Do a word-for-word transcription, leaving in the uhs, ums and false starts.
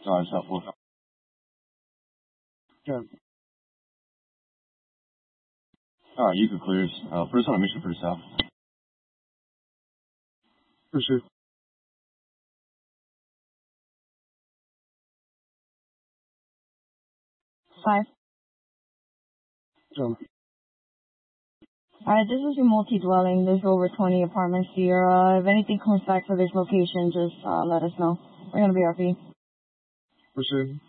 uh, South Wolf. Yeah. Uh, you can clears. Uh, first on a mission for the south. Pursuit. Five. Jump. Alright, this is your multi-dwelling. There's over twenty apartments here. Uh, if anything comes back for this location, just uh, let us know. We're gonna be R P. Pursuit.